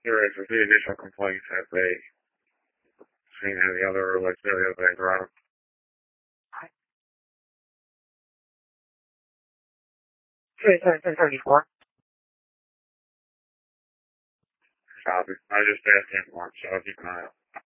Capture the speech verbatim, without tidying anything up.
There is with the initial complaints have they seen any other like any other things around? thirty-four. Copy. I just asked him once, so I'll keep an eye out.